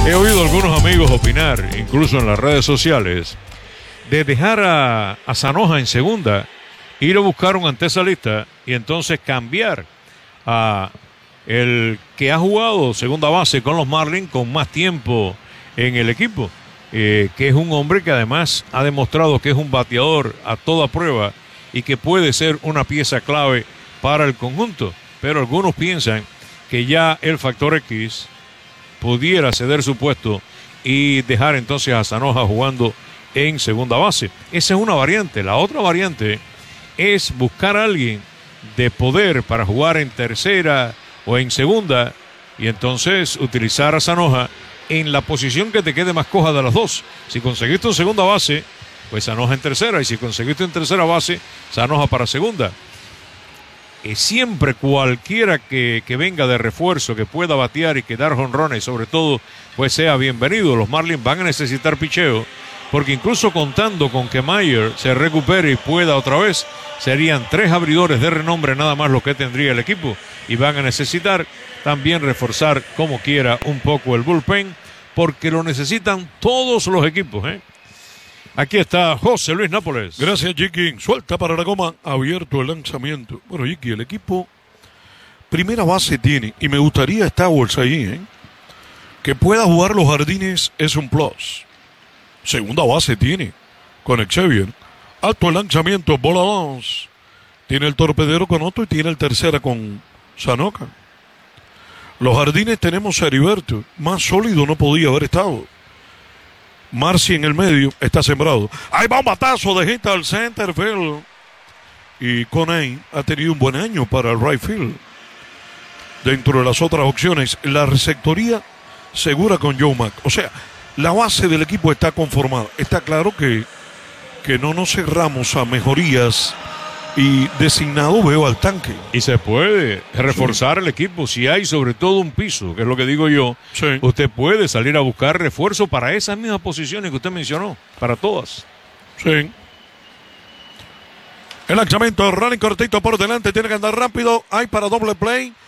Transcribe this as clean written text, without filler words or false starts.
He oído a algunos amigos opinar, incluso en las redes sociales, de dejar a Zanoja en segunda, ir a buscar un antesalista y entonces cambiar a el que ha jugado segunda base con los Marlins con más tiempo en el equipo, que es un hombre que además ha demostrado que es un bateador a toda prueba y que puede ser una pieza clave para el conjunto. Pero algunos piensan que ya el factor X pudiera ceder su puesto y dejar entonces a Zanoja jugando en segunda base. Esa es una variante. La otra variante es buscar a alguien de poder para jugar en tercera o en segunda y entonces utilizar a Zanoja en la posición que te quede más coja de las dos. Si conseguiste un segunda base, pues Zanoja en tercera, y si conseguiste en tercera base, Zanoja para segunda. Siempre cualquiera que venga de refuerzo, que pueda batear y que dar jonrones, sobre todo, pues sea bienvenido. Los Marlins van a necesitar picheo, porque incluso contando con que Mayer se recupere y pueda otra vez, serían 3 abridores de renombre nada más lo que tendría el equipo, y van a necesitar también reforzar como quiera un poco el bullpen, porque lo necesitan todos los equipos, ¿eh? Aquí está José Luis Nápoles. Gracias, Jiki. Suelta para la goma, abierto el lanzamiento. Bueno, Jiki, el equipo primera base tiene, y me gustaría Stowers ahí, ¿eh? Que pueda jugar los jardines es un plus. Segunda base tiene, con Xavier. Alto el lanzamiento, bola 2. Tiene el torpedero con Otto y tiene el tercera con Zanoja. Los jardines tenemos a Heriberto. Más sólido no podía haber estado. Marcy en el medio, está sembrado. Ahí va un batazo de hit al center field. Y Coney ha tenido un buen año para el right field. Dentro de las otras opciones, la receptoría segura con Joe Mack. O sea, la base del equipo está conformada. Está claro que no nos cerramos a mejorías y designado veo al tanque. Y se puede reforzar el equipo si hay sobre todo un piso, que es lo que digo yo. Sí. Usted puede salir a buscar refuerzo para esas mismas posiciones que usted mencionó, para todas. Sí. El lanzamiento, running cortito por delante, tiene que andar rápido. Hay para doble play.